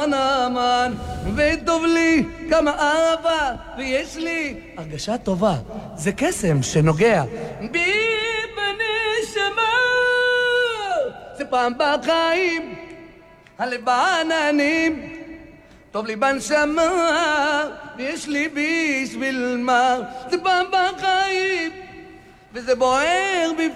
נאמן, וטוב לי כמה אהבה, ויש לי הרגשה טובה. זה קסם שנוגע בי בנשמה. זה פעם בחיים הלב בעננים, טוב לי בנשמה, ויש לי בשביל מה. זה פעם בחיים וזה בוער בי